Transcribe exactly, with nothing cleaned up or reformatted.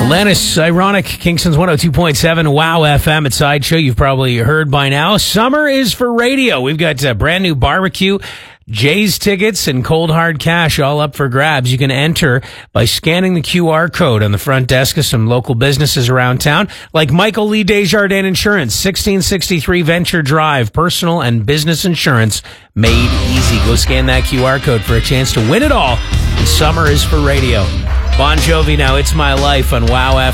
Alanis, ironic, Kingston's one oh two point seven, Wow F M at Sideshow. You've probably heard by now. Summer is for radio. We've got a brand new barbecue, Jay's tickets, and cold hard cash all up for grabs. You can enter by scanning the Q R code on the front desk of some local businesses around town, like Michael Lee Desjardins Insurance, sixteen sixty-three Venture Drive, personal and business insurance made easy. Go scan that Q R code for a chance to win it all. And summer is for radio. Bon Jovi, Now It's My Life on Wow F M.